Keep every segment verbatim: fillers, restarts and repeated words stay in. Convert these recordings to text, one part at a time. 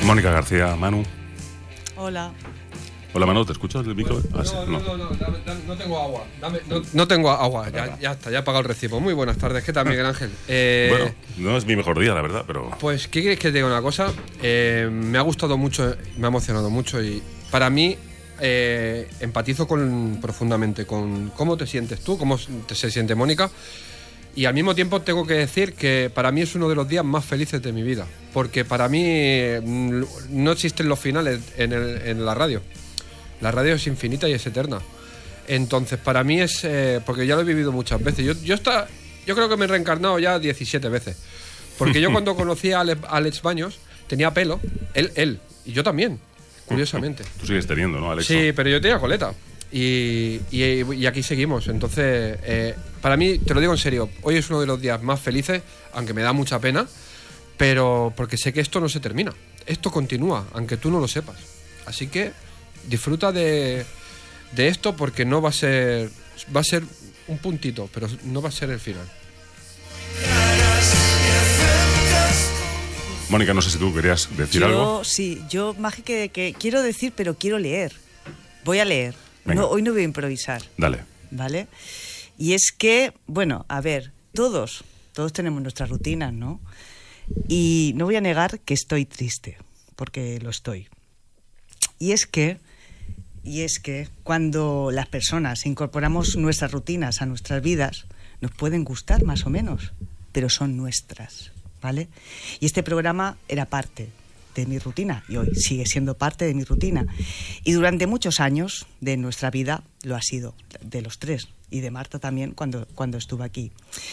Mónica García, Manu. Hola. Hola, Manu, ¿te escuchas el micro? No, Ah, sí, no, no. no, no, no, dame, dame, no tengo agua. Dame, no, no tengo agua, ya, ya está, ya he pagado el recibo. Muy buenas tardes, ¿qué tal, Miguel Ángel? Eh, Bueno, no es mi mejor día, la verdad, pero... Pues, ¿qué quieres que te diga una cosa? Eh, me ha gustado mucho, me ha emocionado mucho y para mí eh, empatizo con, profundamente con cómo te sientes tú, cómo te, se siente Mónica. Y al mismo tiempo tengo que decir que para mí es uno de los días más felices de mi vida. Porque para mí mm, no existen los finales en, el, en la radio. La radio es infinita y es eterna. Entonces, para mí es... Eh, porque ya lo he vivido muchas veces. Yo, yo, está, yo creo que me he reencarnado ya diecisiete veces. Porque yo cuando conocí a Alex, a Alex Baños, tenía pelo. Él, él. Y yo también, curiosamente. Tú sigues teniendo, ¿no, Alex? Sí, pero yo tenía coleta. Y, y, y aquí seguimos. Entonces, eh, para mí, te lo digo en serio, hoy es uno de los días más felices, aunque me da mucha pena, pero porque sé que esto no se termina. Esto continúa, aunque tú no lo sepas. Así que disfruta de, de esto porque no va a ser... Va a ser un puntito, pero no va a ser el final. Mónica, no sé si tú querías decir yo, algo. Sí, yo más que, que quiero decir, pero quiero leer. Voy a leer. No, hoy no voy a improvisar. Dale. ¿Vale? Y es que, bueno, a ver, todos, todos tenemos nuestras rutinas, ¿no? Y no voy a negar que estoy triste, porque lo estoy. Y es que, y es que cuando las personas incorporamos nuestras rutinas a nuestras vidas, nos pueden gustar más o menos, pero son nuestras, ¿vale? Y este programa era parte de mi rutina y hoy sigue siendo parte de mi rutina. Y durante muchos años de nuestra vida lo ha sido, de los tres, y de Marta también cuando, cuando estuve aquí.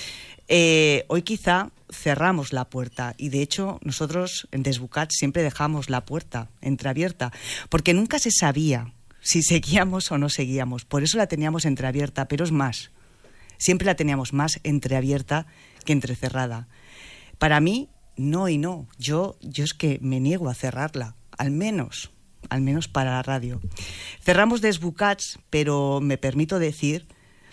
Eh, hoy quizá cerramos la puerta y de hecho nosotros en Desbucat siempre dejamos la puerta entreabierta porque nunca se sabía si seguíamos o no seguíamos, por eso la teníamos entreabierta, pero es más, siempre la teníamos más entreabierta que entrecerrada. Para mí, no y no, yo, yo es que me niego a cerrarla, al menos, al menos para la radio. Cerramos Desbucats, pero me permito decir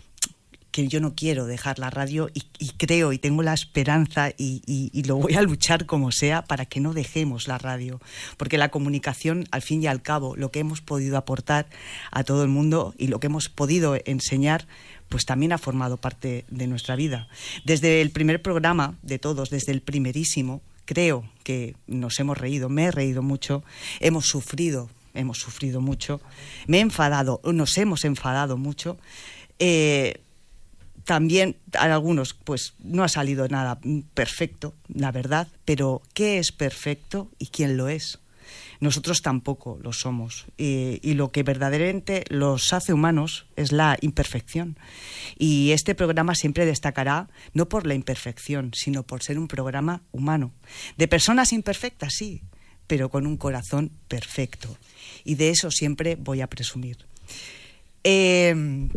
que yo no quiero dejar la radio y, y creo y tengo la esperanza y, y, y lo voy a luchar como sea para que no dejemos la radio, porque la comunicación, al fin y al cabo, lo que hemos podido aportar a todo el mundo y lo que hemos podido enseñar, pues también ha formado parte de nuestra vida. Desde el primer programa de todos, desde el primerísimo, creo que nos hemos reído, me he reído mucho, hemos sufrido, hemos sufrido mucho, me he enfadado, nos hemos enfadado mucho. Eh, También a algunos pues no ha salido nada perfecto, la verdad, pero ¿qué es perfecto y quién lo es? Nosotros tampoco lo somos y, y lo que verdaderamente los hace humanos es la imperfección y este programa siempre destacará no por la imperfección, sino por ser un programa humano, de personas imperfectas, sí, pero con un corazón perfecto y de eso siempre voy a presumir. Eh...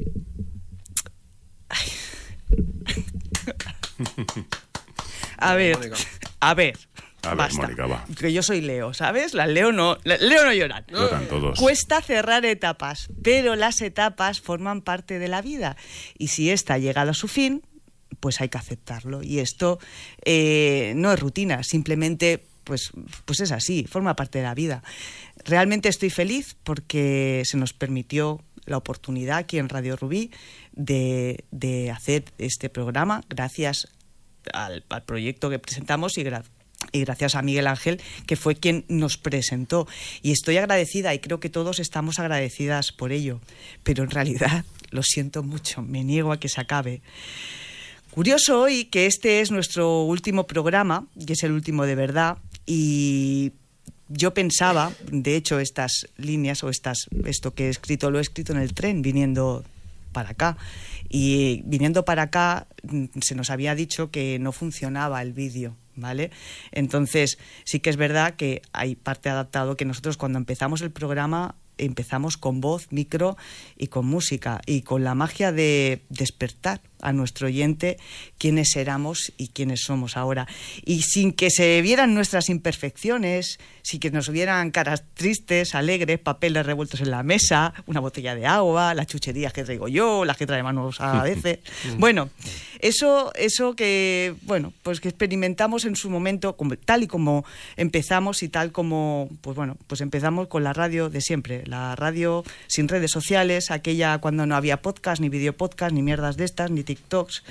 A ver, a ver, A ver, basta. Mónica, va. Que yo soy Leo, ¿sabes? Las Leo no, la- Leo no lloran. Lloran todos. Cuesta cerrar etapas, pero las etapas forman parte de la vida. Y si esta ha llegado a su fin, pues hay que aceptarlo. Y esto eh, no es rutina, simplemente pues, pues es así, forma parte de la vida. Realmente estoy feliz porque se nos permitió la oportunidad aquí en Radio Rubí de, de hacer este programa gracias al, al proyecto que presentamos y, gra- y gracias a Miguel Ángel, que fue quien nos presentó. Y estoy agradecida y creo que todos estamos agradecidas por ello. Pero en realidad, lo siento mucho, me niego a que se acabe. Curioso hoy que este es nuestro último programa, y es el último de verdad, y yo pensaba, de hecho, estas líneas o estas, esto que he escrito, lo he escrito en el tren viniendo para acá. Y viniendo para acá se nos había dicho que no funcionaba el vídeo, ¿vale? Entonces sí que es verdad que hay parte adaptado que nosotros cuando empezamos el programa empezamos con voz, micro y con música, y con la magia de despertar a nuestro oyente quiénes éramos y quiénes somos ahora. Y sin que se vieran nuestras imperfecciones, sin que nos vieran caras tristes, alegres, papeles revueltos en la mesa, una botella de agua, las chucherías que traigo yo, las que trae Manos a veces. Bueno, eso, eso que, bueno, pues que experimentamos en su momento, como, tal y como empezamos y tal como, pues bueno, pues empezamos con la radio de siempre, la radio sin redes sociales, aquella cuando no había podcast, ni videopodcast, ni mierdas de estas, ni TikToks.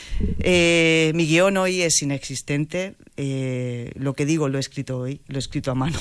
Eh, mi guión hoy es inexistente, eh, lo que digo lo he escrito hoy, lo he escrito a mano.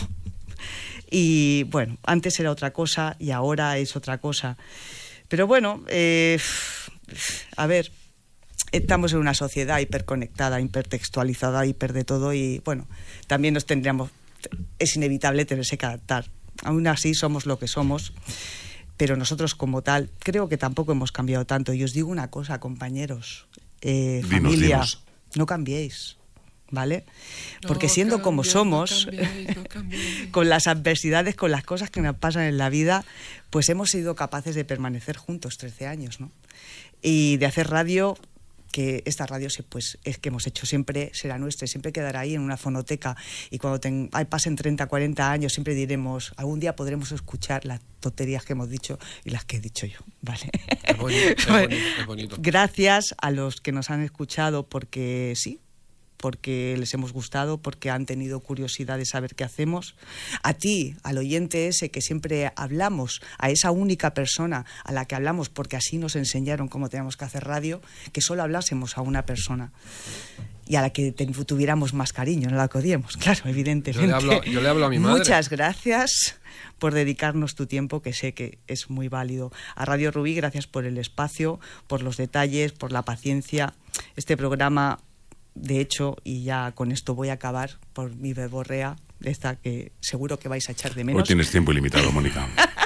Y bueno, antes era otra cosa y ahora es otra cosa. Pero bueno, eh, a ver, estamos en una sociedad hiperconectada, hipertextualizada, hiper de todo, y bueno, también nos tendríamos, es inevitable tenerse que adaptar. Aún así somos lo que somos, pero nosotros como tal creo que tampoco hemos cambiado tanto. Y os digo una cosa, compañeros, eh, Dinos, familia, dinos. no cambiéis, ¿vale? Porque No siendo como cambiéis, somos, no cambiéis, no cambiéis. con las adversidades, con las cosas que nos pasan en la vida, pues hemos sido capaces de permanecer juntos trece años, ¿no? Y de hacer radio, que esta radio sí, pues, es que hemos hecho siempre será nuestra, siempre quedará ahí en una fonoteca, y cuando ten, ay, pasen treinta, cuarenta años siempre diremos, algún día podremos escuchar las tonterías que hemos dicho y las que he dicho yo, ¿vale? Es bonito, es bonito, es bonito. Gracias a los que nos han escuchado, porque sí, porque les hemos gustado, porque han tenido curiosidad de saber qué hacemos. A ti, al oyente ese que siempre hablamos, a esa única persona a la que hablamos, porque así nos enseñaron cómo teníamos que hacer radio, que solo hablásemos a una persona y a la que te, tuviéramos más cariño, no la que odiemos, claro, evidentemente. Yo le hablo, yo le hablo a mi madre. Muchas gracias por dedicarnos tu tiempo, que sé que es muy válido. A Radio Rubí, gracias por el espacio, por los detalles, por la paciencia. Este programa, de hecho, y ya con esto voy a acabar por mi verborrea, esta que seguro que vais a echar de menos. Hoy tienes tiempo ilimitado, Mónica.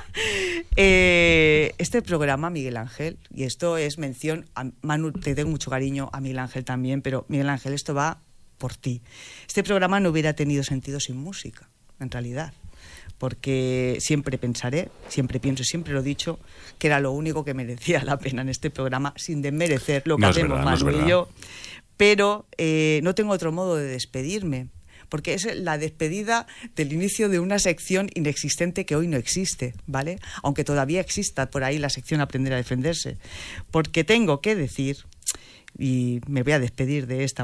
eh, este programa, Miguel Ángel, y esto es mención a Manu, te tengo mucho cariño, a Miguel Ángel también, pero Miguel Ángel, esto va por ti. Este programa no hubiera tenido sentido sin música, en realidad, porque siempre pensaré, siempre pienso y siempre lo he dicho, que era lo único que merecía la pena en este programa, sin desmerecer lo que No es hacemos verdad, no es Manu y verdad. yo. Pero eh, no tengo otro modo de despedirme, porque es la despedida del inicio de una sección inexistente que hoy no existe, ¿vale? Aunque todavía exista por ahí la sección Aprender a Defenderse. Porque tengo que decir, y me voy a despedir de esta